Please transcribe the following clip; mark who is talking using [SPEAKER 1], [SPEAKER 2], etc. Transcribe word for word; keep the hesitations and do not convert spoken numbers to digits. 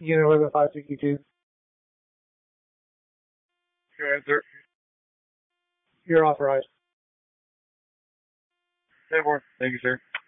[SPEAKER 1] Unit eleven five sixty-two.
[SPEAKER 2] Your answer.
[SPEAKER 1] You're authorized.
[SPEAKER 2] ten four. Thank you, sir.